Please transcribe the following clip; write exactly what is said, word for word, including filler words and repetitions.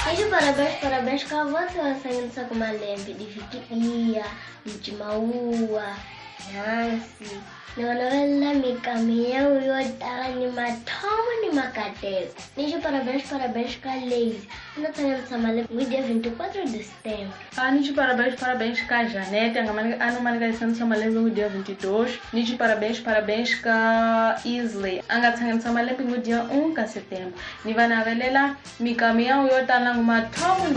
Deixa parabéns, parabéns com a você, você com uma lembre de Vitória, de Maua, Nancy. Novela me caminhão e eu tava ni matomo ni macateu. Deixa parabéns, parabéns com a Lazy. Não tenho essa malha no dia vinte e quatro de setembro. Ah, nicho parabéns, parabéns com a Janete. A no manifestação essa malha no dia vinte e dois. Nicho parabéns, parabéns com a Isley. Anga tenho essa malha no dia um de setembro. Ni vai na velela me caminhão e eu tava ni matomo